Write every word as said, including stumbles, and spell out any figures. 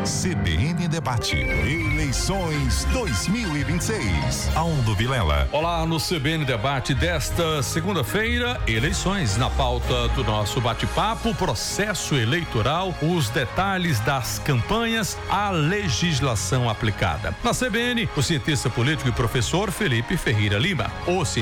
C B N Debate. Eleições dois mil e vinte e seis. Aldo Vilela. Olá, no C B N Debate desta segunda-feira, eleições. Na pauta do nosso bate-papo, processo eleitoral, os detalhes das campanhas, a legislação aplicada. Na C B N, o cientista político e professor Felipe Ferreira Lima. O